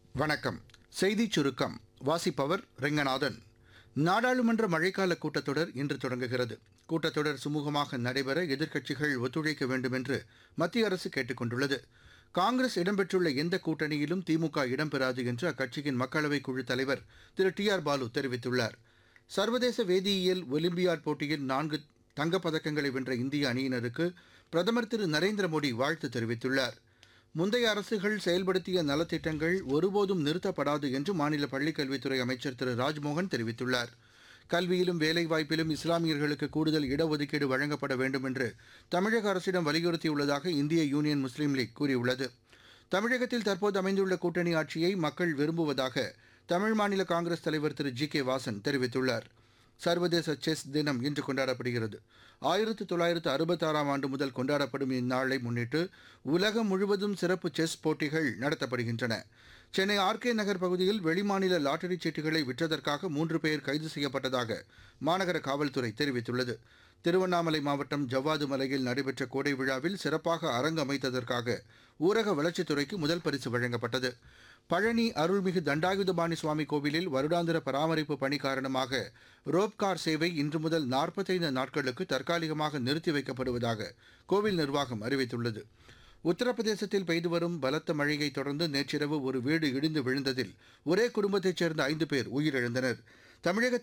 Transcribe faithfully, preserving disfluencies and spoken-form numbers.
வணக்கம். செய்திச் சுருக்கம் வாசிப்பவர் ரெங்கநாதன். நாடாளுமன்ற மழைக்கால கூட்டத்தொடர் இன்று தொடங்குகிறது. கூட்டத்தொடர் சுமூகமாக நடைபெற எதிர்க்கட்சிகள் ஒத்துழைக்க வேண்டும் என்று மத்திய அரசு கேட்டுக் கொண்டுள்ளது. காங்கிரஸ் இடம்பெற்றுள்ள எந்த கூட்டணியிலும் திமுக இடம்பெறாது என்று அக்கட்சியின் மக்களவைக் குழு தலைவர் திரு டி ஆர் பாலு தெரிவித்துள்ளார். சர்வதேச வேதியியல் ஒலிம்பியாட் போட்டியில் நான்கு தங்கப்பதக்கங்களை வென்ற இந்திய அணியினருக்கு பிரதமர் திரு நரேந்திர மோடி வாழ்த்து தெரிவித்துள்ளார். முந்தைய அரசுகள் செயல்படுத்திய நலத்திட்டங்கள் ஒருபோதும் நிறுத்தப்படாது என்று மாநில பள்ளிக்கல்வித்துறை அமைச்சர் திரு ராஜ்மோகன் தெரிவித்துள்ளார். கல்வியிலும் வேலைவாய்ப்பிலும் இஸ்லாமியர்களுக்கு கூடுதல் இடஒதுக்கீடு வழங்கப்பட வேண்டும் என்று தமிழக அரசிடம் வலியுறுத்தியுள்ளதாக இந்திய யூனியன் முஸ்லீம் லீக் கூறியுள்ளது. தமிழகத்தில் தற்போது அமைந்துள்ள கூட்டணி ஆட்சியை மக்கள் விரும்புவதாக தமிழ் மாநில காங்கிரஸ் தலைவர் திரு ஜி கே வாசன் தெரிவித்துள்ளார். சர்வதேச செஸ் தினம் இன்று கொண்டாடப்படுகிறது. ஆயிரத்து தொள்ளாயிரத்து அறுபத்தாறாம் ஆண்டு முதல் கொண்டாடப்படும் இந்நாளை முன்னிட்டு உலகம் முழுவதும் சிறப்பு செஸ் போட்டிகள் நடத்தப்படுகின்றன. சென்னை ஆர்கே நகர் பகுதியில் வெளிமாநில லாட்டரி சீட்டுகளை விற்றதற்காக மூன்று பேர் கைது செய்யப்பட்டதாக மாநகர காவல்துறை தெரிவித்துள்ளது. திருவண்ணாமலை மாவட்டம் ஜவ்வாது மலையில் நடைபெற்ற கோடை விழாவில் சிறப்பாக அரங்கு அமைத்ததற்காக ஊரக வளர்ச்சித்துறைக்கு முதல் பரிசு வழங்கப்பட்டது. பழனி அருள்மிகு தண்டாயுதபாணி சுவாமி கோவிலில் வருடாந்திர பராமரிப்பு பணி காரணமாக ரோப்கார் சேவை இன்று முதல் நாற்பத்தைந்து நாட்களுக்கு தற்காலிகமாக நிறுத்தி வைக்கப்படுவதாக கோவில் நிர்வாகம் அறிவித்துள்ளது. உத்தரப்பிரதேசத்தில் பெய்து வரும் பலத்த மழையை தொடர்ந்து நேற்றிரவு ஒரு வீடு இடிந்து விழுந்ததில் ஒரே குடும்பத்தைச் சேர்ந்த ஐந்து பேர் உயிரிழந்தனர். தமிழகத்தில்